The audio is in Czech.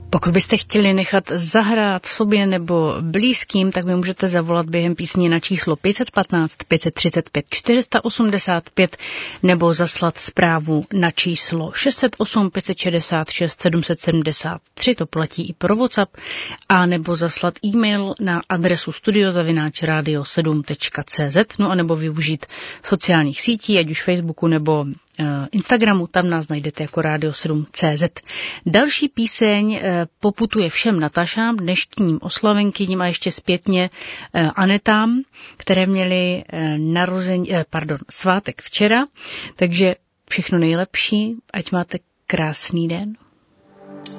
Pokud byste chtěli nechat zahrát sobě nebo blízkým, tak mi můžete zavolat během písně na číslo 515 535 485 nebo zaslat zprávu na číslo 608 566 773, to platí i pro WhatsApp, a nebo zaslat e-mail na adresu studio@radio7.cz, no a nebo využít sociálních sítí, ať už Facebooku nebo Instagramu, tam nás najdete jako Radio7.cz. Další píseň poputuje všem Natašám, dnešním oslavenkyním a ještě zpětně Anetám, které měly svátek včera, takže všechno nejlepší, ať máte krásný den.